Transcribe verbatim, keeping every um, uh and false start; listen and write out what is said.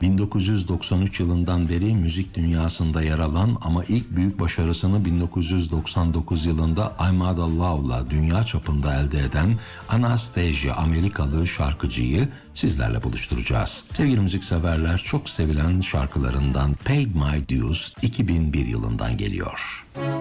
bin dokuz yüz doksan üç yılından beri müzik dünyasında yer alan ama ilk büyük başarısını bin dokuz yüz doksan dokuz yılında I'm Out of Love'la dünya çapında elde eden Anastasia Amerikalı şarkıcıyı sizlerle buluşturacağız. Sevgili müzikseverler, çok sevilen şarkılarından Paid My Dues iki bin bir yılından geliyor.